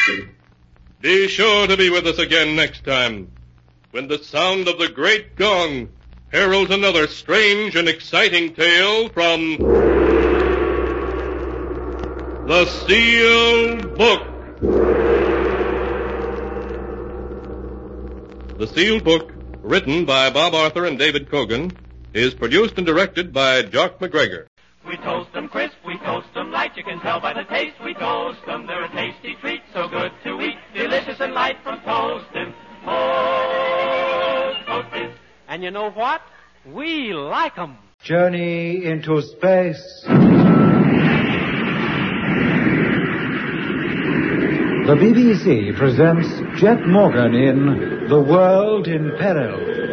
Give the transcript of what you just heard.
Be sure to be with us again next time, when the sound of the great gong heralds another strange and exciting tale from The Sealed Book. The Sealed Book, written by Bob Arthur and David Cogan, is produced and directed by Jock McGregor. We toast them crisp, we toast them light, you can tell by the taste. We toast them, they're a tasty treat, so good to eat, delicious and light from toasting. Toasted. And you know what? We like 'em. Journey into space. The BBC presents Jet Morgan in The World in Peril.